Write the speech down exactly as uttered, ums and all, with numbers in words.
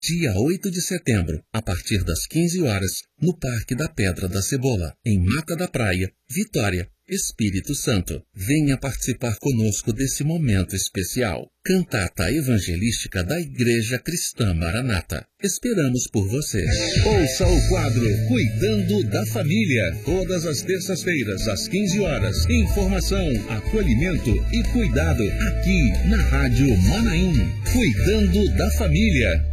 Dia oito de setembro, a partir das quinze horas, no Parque da Pedra da Cebola, em Mata da Praia, Vitória, Espírito Santo. Venha participar conosco desse momento especial. Cantata Evangelística da Igreja Cristã Maranata. Esperamos por você. Ouça o quadro Cuidando da Família. Todas as terças-feiras, às quinze horas. Informação, acolhimento e cuidado aqui na Rádio Manaim. Cuidando da Família.